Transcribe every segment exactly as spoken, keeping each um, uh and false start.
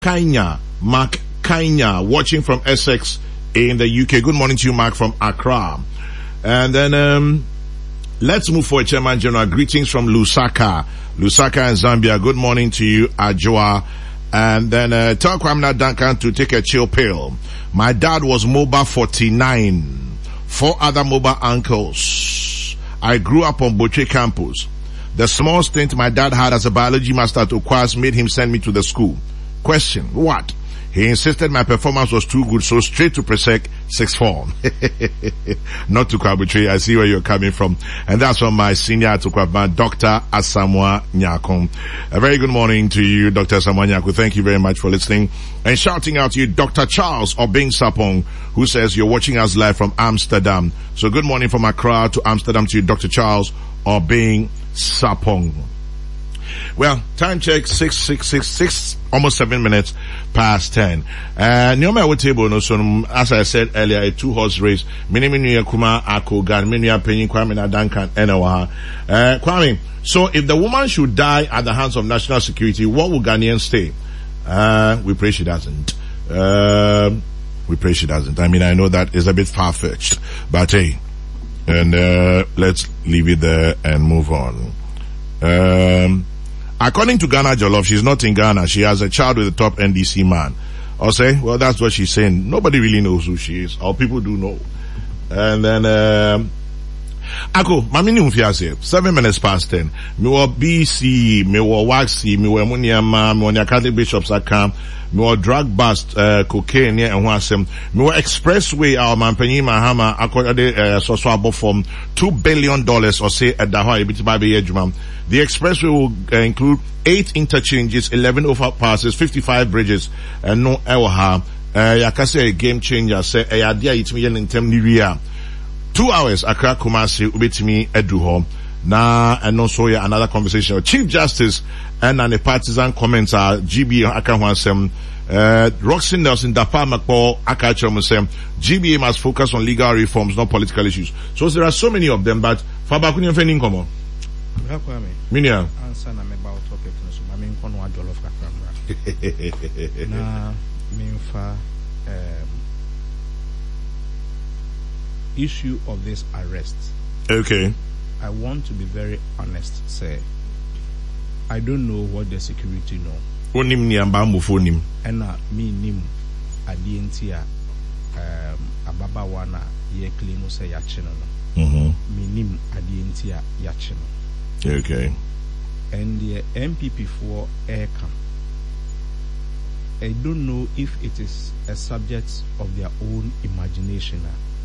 Kanya, Mark Kanya, watching from Essex in the U K. Good morning to you, Mark, from Accra. And then um, let's move for Chairman General. Greetings from Lusaka. Lusaka in Zambia. Good morning to you, Ajwa. And then uh, tell Kwamina Duncan to take a chill pill. My dad was mobile forty-nine. Four other mobile uncles. I grew up on Boche campus. The small stint my dad had as a biology master at Okwas made him send me to the school. Question, what? He insisted my performance was too good, so straight to Presec, sixth form. Not to Kwabutri, I see where you're coming from. And that's from my senior at Kwabman, Doctor Asamoah Nyakon. A very good morning to you, Doctor Asamoah Nyakon. Thank you very much for listening. And shouting out to you, Doctor Charles Obing Sapong, who says you're watching us live from Amsterdam. So good morning from Accra to Amsterdam to you, Doctor Charles Obing Sapong. Well, time check, six, six, six, six, almost seven minutes past ten. Uh, Nyoma wo table no so, as I said earlier, a two-horse race. Mini mini Kuma Ako Gan, mini Penny Kwame na Duncan Enawa. Uh, Kwame, so if the woman should die at the hands of national security, what would Ghanaians say? Uh, we pray she doesn't. Uh, we pray she doesn't. I mean, I know that is a bit far-fetched, but hey, and, uh, let's leave it there and move on. Um, According to Ghana Jollof, she's not in Ghana. She has a child with a top N D C man. I'll say, well, that's what she's saying. Nobody really knows who she is. Or people do know. And then, um, Ako, mami ni umfiase. Seven minutes past ten. Me wa B C, me wa Waxy, me wa Muniama, me wa Catholic Bishops Akam, me wa drug bust, uh, cocaine, yeah, and wasem. Me wa Expressway, our mampenyi mahama, according to, uh, so so above from two billion dollars or say at the high, bit baby ejumam. The expressway will uh, include eight interchanges, eleven overpasses, fifty-five bridges, and no ewaha. Uh, yakase a game changer. Say, a idea it me in Temniria. Two hours, Accra Kumasi, ubitimi eduho. Na, and also yeah, another conversation. Chief Justice and an a partisan commenter, G B A Akawansem, uh, Roxy Nelson, Dapa Makpo, Akachamusem, G B A must focus on legal reforms, not political issues. So there are so many of them, but Fabakunya Fenin Komo. Minia. Answer na about topic no so mami nko no adolo fra fra. Na minfa um issue of this arrest. Okay. I want to be very honest, say I don't know what the security know. Onim ni amba mufonim. Ena me nim adienti a um ababa wana ye claim say ya chino no. Mhm. Me nim adienti a ya chino. Okay. And the M P P for aircam. I don't know if it is a subject of their own imagination.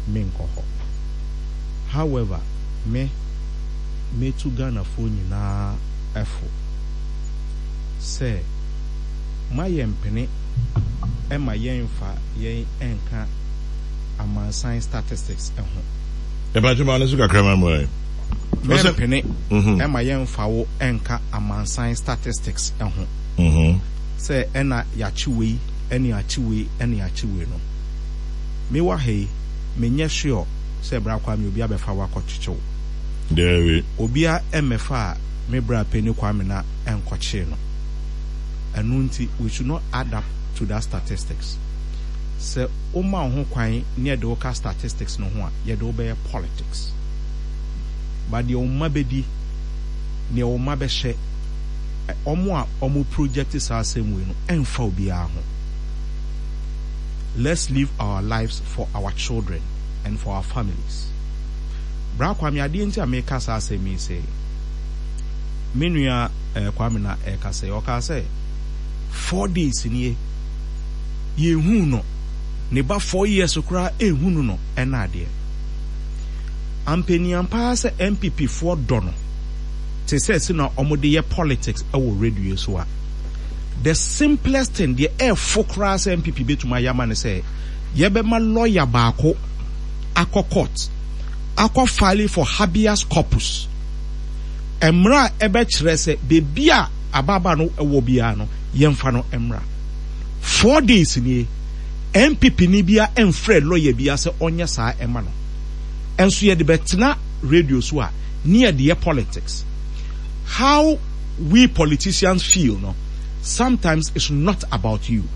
However, me me to Ghana phone na effort. Say, my yempene, and my yenfa yen enka among science statistics. About your man is a crime. Mempene, and my yenfa wo enka among science statistics. Mm-hmm. Say, ena yachiwe, any yachiwe, any yachiwe no. Me wa hey, me nye sure, say bra kwa mi obi abefa wako chicho. There Obia emefa me bra penny kwame na enkoche no. Enunti, we should not add up to that statistics. Say, oma ho kwan near the oka statistics no ho ye do be politics. But the oma bedi, ne oma be she, omo a omo project is our same way no, enfa obia ho. Let's live our lives for our children and for our families. Bra kwame ade nti ameka sa say me say. Menua eh, kwame na e ka say o ka say four days ni ye hu no ne ba four years okra e hu no no e na ade. Ampeni ampa say M P P for do no. Te say se na omode ye politics e wo radio so a. The simplest thing the air focus M P P betuma yama ne say ye be ma lawyer baako akọ court akọ file for habeas corpus emra ebe kire se bebia ababa no ewo bia no yemfa no emra four days ni M P P ni bia emfre lawyer bia se onye saa ema no enso ye de betena radio so a near the politics how we politicians feel no sometimes it's not about you.